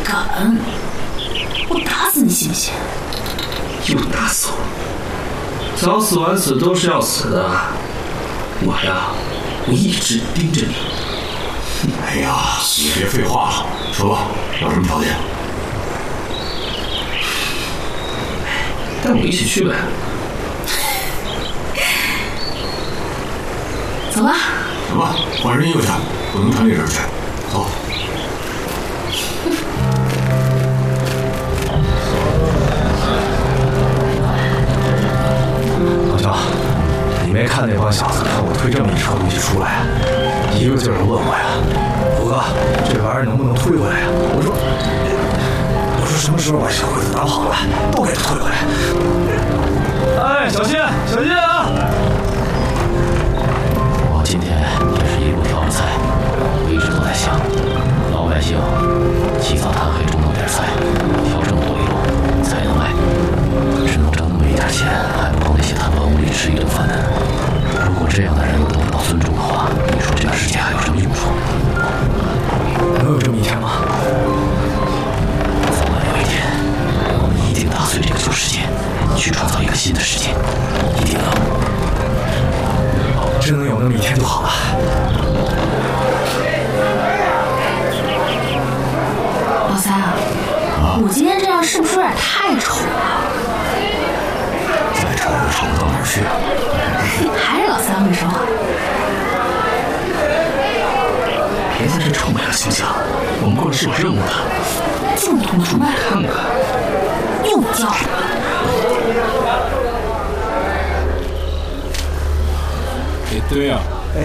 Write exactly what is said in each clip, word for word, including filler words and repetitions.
敢，我打死你信不信？ 又打死我？早死晚死都是要死的。我呀，我一直盯着你。 哎呀，你别废话了，说吧，要什么条件？ 带我一起去呗。 走吧。 什么？换身衣服去，不能穿这身去。走。 老乡，你没看那帮小子看我推这么一车东西出来，一个劲儿问我呀，虎哥，这玩意儿能不能推回来呀？我说，我说什么时候把小鬼子打跑了，都给他推回来。哎，小心，小心啊！ 我今天也是一路挑着菜，我一直都在想，老百姓起早贪黑种弄点菜，挑这么多油才能卖，只能挣那么一点钱，还不够那些贪官污吏吃一顿饭呢。如果这样的人都得不到尊重的话，你说这个世界还有什么用处？ 能有这么一天吗？ 早晚有一天，我们一定打碎这个旧世界，去创造一个新的世界，一定能。 真能有那么一天就好了。 老三啊，啊我今天这样是不是有点太丑了？ 再丑也丑不到哪儿去。 还是老三会说话。 别在这臭美了形象，我们过来是有任务的。 这么同崇拜， 看看， 又叫。 哎，对呀、啊， 哎，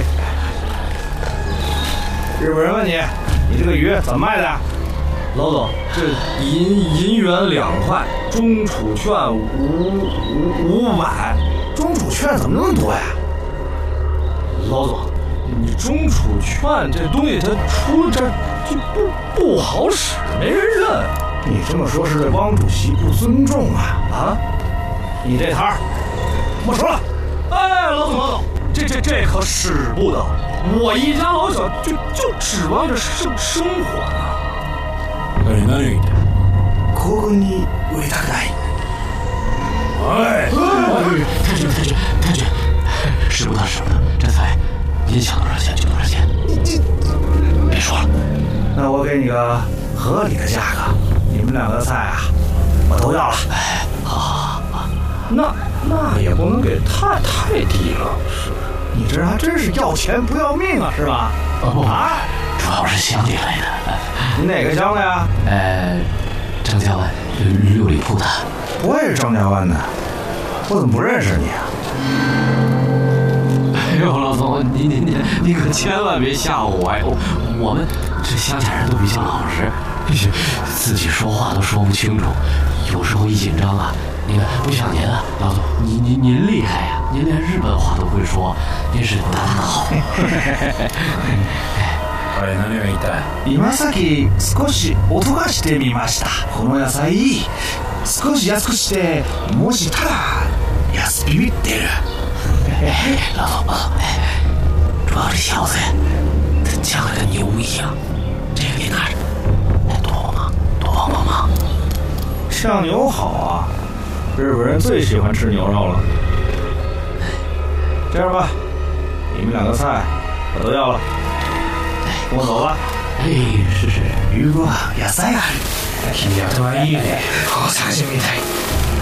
日本人问你，你这个鱼怎么卖的？老总，这银银元两块，中储券五五五百，中储券怎么那么多呀？老总，你中储券这东西它出这就不不好使，没人认。你这么说是对汪主席不尊重啊啊！你这摊儿没收了。哎，老总老总。这这这可使不得！我一家老小就就指望着生生活呢。 何何言ってここに売りたくない。 哎， 太君太君太君，使不得使不得，这菜您想多少钱就多少钱。你别说了， 那我给你个合理的价格，你们两个菜啊，我都要了。 哎，好好好， 那那也不能给太太低了，是不是？你这还真是要钱不要命啊，是吧？ 哦不啊，主要是乡里来的。 你哪个乡的呀？ 呃，张家湾六里铺的。 我也是张家湾的，我怎么不认识你啊？ 哎呦，老总，你你你你可千万别吓唬我呀！我们这乡下人都比较老实，自己说话都说不清楚，有时候一紧张啊。你看，不像您啊，老总，您您您厉害呀、啊！您连日本话都会说，您是大佬。 あれ何が言いたい？ 今さっき少し音がしてみました。この野菜少し安くして、もしたら安ビビってる。 老总，老总，主要这小子他犟得跟牛一样，这个您拿着，多帮忙，多帮帮忙。 像牛好啊！日本人最喜欢吃牛肉了。这样吧，你们两个菜我都要了，跟我走吧。 哎，是是。 如果野菜ある、君はとはいいね。こう探してみたい。